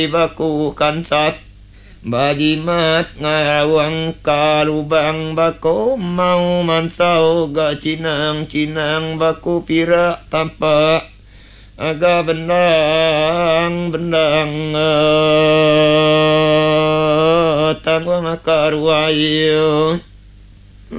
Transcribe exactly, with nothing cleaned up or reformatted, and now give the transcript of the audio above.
baku kansat bajimat ngarawang kalubang baku mau mansau ga cinang cinang baku pira tampak aga bendang bendang tangwa makaruayu